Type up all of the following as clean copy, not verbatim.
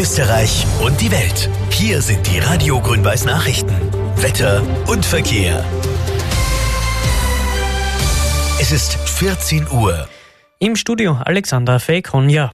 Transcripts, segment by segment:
Österreich und die Welt. Hier sind die Radio Grün-Weiß Nachrichten. Wetter und Verkehr. Es ist 14 Uhr. Im Studio Alexander Fekonja.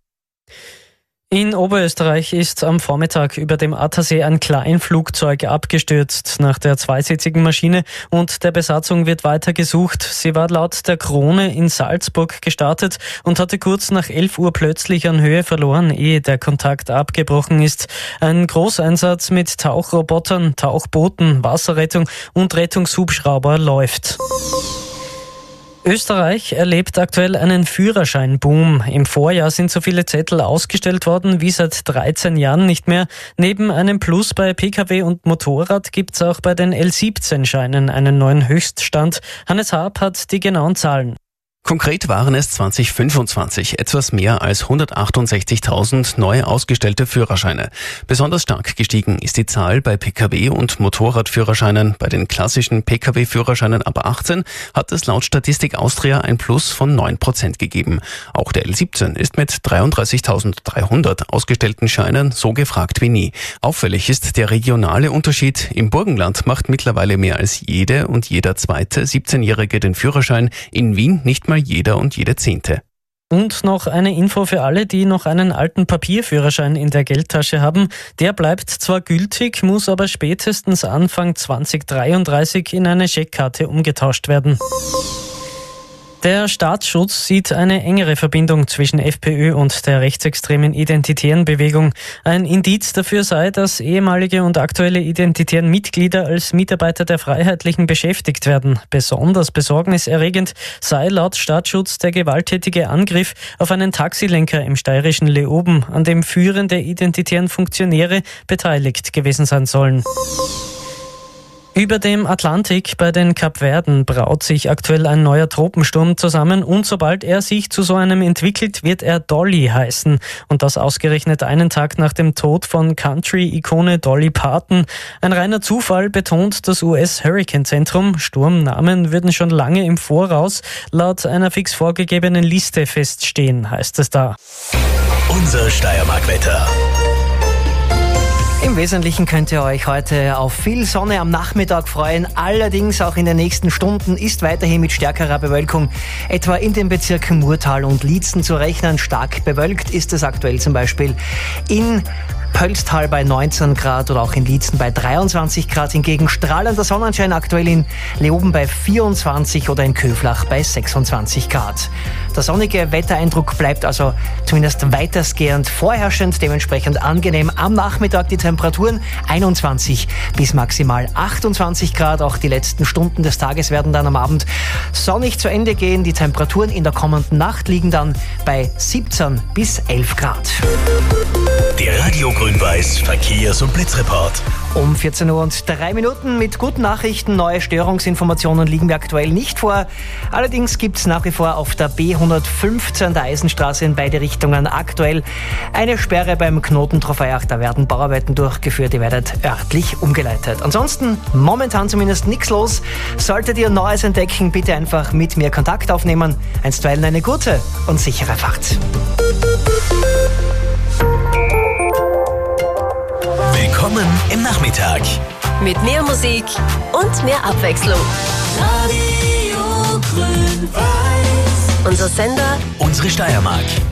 In Oberösterreich ist am Vormittag über dem Attersee ein Kleinflugzeug abgestürzt nach der zweisitzigen Maschine und der Besatzung wird weiter gesucht. Sie war laut der Krone in Salzburg gestartet und hatte kurz nach 11 Uhr plötzlich an Höhe verloren, ehe der Kontakt abgebrochen ist. Ein Großeinsatz mit Tauchrobotern, Tauchbooten, Wasserrettung und Rettungshubschrauber läuft. Österreich erlebt aktuell einen Führerscheinboom. Im Vorjahr sind so viele Zettel ausgestellt worden wie seit 13 Jahren nicht mehr. Neben einem Plus bei Pkw und Motorrad gibt's auch bei den L17-Scheinen einen neuen Höchststand. Hannes Haab hat die genauen Zahlen. Konkret waren es 2025 etwas mehr als 168.000 neu ausgestellte Führerscheine. Besonders stark gestiegen ist die Zahl bei Pkw- und Motorradführerscheinen. Bei den klassischen Pkw-Führerscheinen ab 18 hat es laut Statistik Austria ein Plus von 9% gegeben. Auch der L17 ist mit 33.300 ausgestellten Scheinen so gefragt wie nie. Auffällig ist der regionale Unterschied. Im Burgenland macht mittlerweile mehr als jede und jeder zweite 17-Jährige den Führerschein. In Wien nicht mal jeder und jede 10. Und noch eine Info für alle, die noch einen alten Papierführerschein in der Geldtasche haben. Der bleibt zwar gültig, muss aber spätestens Anfang 2033 in eine Scheckkarte umgetauscht werden. Der Staatsschutz sieht eine engere Verbindung zwischen FPÖ und der rechtsextremen Identitären Bewegung. Ein Indiz dafür sei, dass ehemalige und aktuelle identitären Mitglieder als Mitarbeiter der Freiheitlichen beschäftigt werden. Besonders besorgniserregend sei laut Staatsschutz der gewalttätige Angriff auf einen Taxilenker im steirischen Leoben, an dem führende identitären Funktionäre beteiligt gewesen sein sollen. Über dem Atlantik bei den Kapverden braut sich aktuell ein neuer Tropensturm zusammen und sobald er sich zu so einem entwickelt, wird er Dolly heißen. Und das ausgerechnet einen Tag nach dem Tod von Country-Ikone Dolly Parton. Ein reiner Zufall, betont das US-Hurricane-Zentrum. Sturmnamen würden schon lange im Voraus laut einer fix vorgegebenen Liste feststehen, heißt es da. Unser Steiermark-Wetter. Im Wesentlichen könnt ihr euch heute auf viel Sonne am Nachmittag freuen. Allerdings auch in den nächsten Stunden ist weiterhin mit stärkerer Bewölkung etwa in den Bezirken Murtal und Liezen zu rechnen. Stark bewölkt ist es aktuell zum Beispiel in Pölstal bei 19 Grad oder auch in Liezen bei 23 Grad. Hingegen strahlender Sonnenschein aktuell in Leoben bei 24 oder in Köflach bei 26 Grad. Der sonnige Wettereindruck bleibt also zumindest weitestgehend vorherrschend, dementsprechend angenehm. Am Nachmittag die Temperaturen 21 bis maximal 28 Grad. Auch die letzten Stunden des Tages werden dann am Abend sonnig zu Ende gehen. Die Temperaturen in der kommenden Nacht liegen dann bei 17 bis 11 Grad. Der Radio Grün-Weiß Verkehrs- und Blitzreport. Um 14 Uhr und 3 Minuten mit guten Nachrichten. Neue Störungsinformationen liegen mir aktuell nicht vor. Allerdings gibt es nach wie vor auf der B115 der Eisenstraße in beide Richtungen aktuell eine Sperre beim Knoten Trofeiach. Da werden Bauarbeiten durchgeführt. Ihr werdet örtlich umgeleitet. Ansonsten momentan zumindest nichts los. Solltet ihr Neues entdecken, bitte einfach mit mir Kontakt aufnehmen. Einstweilen eine gute und sichere Fahrt. Willkommen im Nachmittag. Mit mehr Musik und mehr Abwechslung. Radio Grün-Weiß. Unser Sender, Unsere Steiermark.